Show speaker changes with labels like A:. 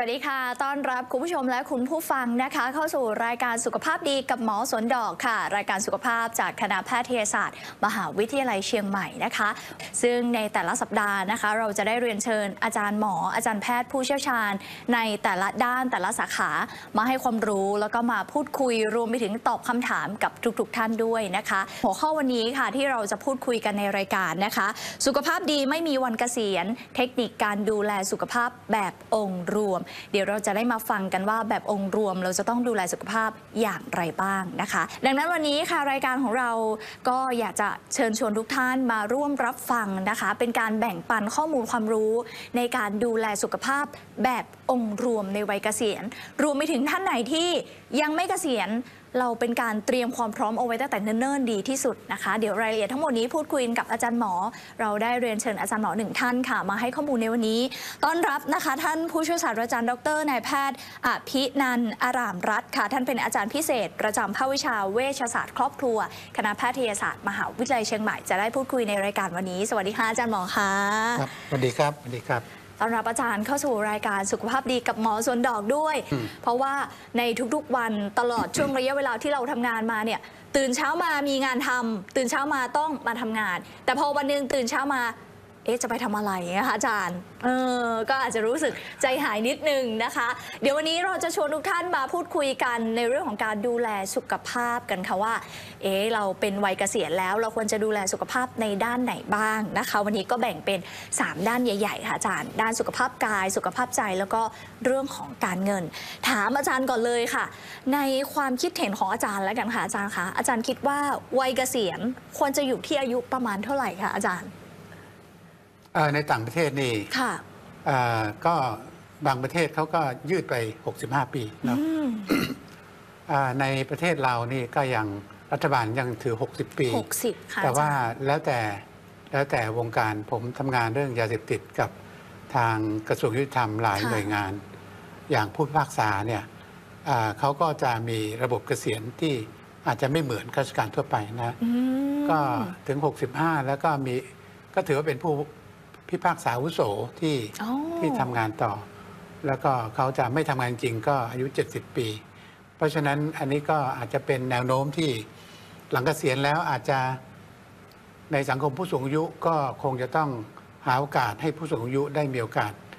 A: สวัสดีค่ะต้อนรับคุณผู้ชมและคุณผู้ฟังนะคะเข้าสู่รายการสุขภาพดีกับหมอสวนดอกค่ะรายการสุขภาพจากคณะแพทยศาสตร์มหาวิทยาลัยเชียงใหม่นะคะซึ่งในแต่ละสัปดาห์นะคะเราจะได้เรียนเชิญอาจารย์หมออาจารย์แพทย์ผู้เชี่ยวชาญในแต่ละด้านแต่ละสาขามาให้ความรู้แล้วก็มาพูดคุยรวมไปถึงตอบคำถามกับทุกๆท่านด้วยนะคะหัวข้อวันนี้ค่ะที่เราจะพูดคุยกันในรายการนะคะสุขภาพดีไม่มีวันเกษียณเทคนิคการดูแลสุขภาพแบบองค์รวมเดี๋ยวเราจะได้มาฟังกันว่าแบบองค์รวมเราจะต้องดูแลสุขภาพอย่างไรบ้างนะคะดังนั้นวันนี้ค่ะรายการของเราก็อยากจะเชิญชวนทุกท่านมาร่วมรับฟังนะคะเป็นการแบ่งปันข้อมูลความรู้ในการดูแลสุขภาพแบบองค์รวมในวัยเกษียณรวมไปถึงท่านไหนที่ยังไม่เกษียณเราเป็นการเตรียมความพร้อมเอาไว้ตั้งแต่เนิ่นๆดีที่สุดนะคะเดี๋ยวรายละเอียดทั้งหมดนี้พูดคุยกับอาจารย์หมอเราได้เรียนเชิญอาจารย์หมอหนึ่งท่านค่ะมาให้ข้อมูลในวันนี้ต้อนรับนะคะท่านผู้ช่วยศาสตราจารย์ดรนายแพทย์อภินันท์อารามรัตน์ค่ะท่านเป็นอาจารย์พิเศษประจำภาควิชาเวชศาสตร์ครอบครัวคณะแพทยศาสตร์มหาวิทยาลัยเชียงใหม่จะได้พูดคุยในรายการวันนี้สวัสดีค่ะอาจารย์หมอค่ะ
B: ครับสวัสดีครับสวัสดีครับ
A: ต้อนรับอาจารย์เข้าสู่รายการสุขภาพดีกับหมอสวนดอกด้วยเพราะว่าในทุกๆวันตลอดช่วงระยะเวลาที่เราทำงานมาเนี่ยตื่นเช้ามามีงานทำตื่นเช้ามาต้องมาทำงานแต่พอวันหนึ่งตื่นเช้ามาจะไปทำอะไรนะคะอาจารย์ก็อาจจะรู้สึกใจหายนิดนึงนะคะเดี๋ยววันนี้เราจะชวนทุกท่านมาพูดคุยกันในเรื่องของการดูแลสุขภาพกันค่ะว่าเราเป็นวัยเกษียณแล้วเราควรจะดูแลสุขภาพในด้านไหนบ้างนะคะวันนี้ก็แบ่งเป็น3ด้านใหญ่ๆค่ะอาจารย์ด้านสุขภาพกายสุขภาพใจแล้วก็เรื่องของการเงินถามอาจารย์ก่อนเลยค่ะในความคิดเห็นของอาจารย์แล้วกันค่ะอาจารย์คะอาจารย์คิดว่าวัยเกษียณควรจะอยู่ที่อายุประมาณเท่าไหร่คะอาจารย์
B: ในต่างประเทศนี่ก็บางประเทศเขาก็ยืดไป65 ปีเนาะในประเทศเรานี่ก็ยังรัฐบาลยังถือ60 ปี
A: 60ค่ะ
B: แต่ว่าแล้วแต่วงการผมทำงานเรื่องยาเสพติดกับทางกระทรวงยุติธรรมหลายหน่วยงานอย่างผู้พิพากษาเนี่ยเขาก็จะมีระบบเกษียณที่อาจจะไม่เหมือนข้าราชการทั่วไปนะก็ถึง65แล้วก็ถือว่าเป็นผู้พิพากษาอาวุโสที่ทำงานต่อแล้วก็เขาจะไม่ทำงานจริงก็อายุ70 ปีเพราะฉะนั้นอันนี้ก็อาจจะเป็นแนวโน้มที่หลังเกษียณแล้วอาจจะในสังคมผู้สูงอายุก็คงจะต้องหาโอกาสให้ผู้สูงอายุได้มีโอกาส